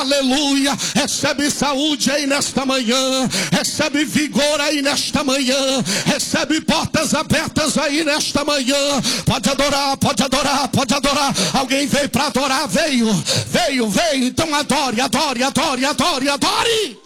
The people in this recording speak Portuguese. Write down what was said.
aleluia. Recebe saúde aí nesta manhã, recebe vigor aí nesta manhã, recebe portas abertas aí nesta manhã. Pode adorar, pode adorar, pode adorar. Alguém veio para adorar, veio, então adore, adore, adore, adore, adore.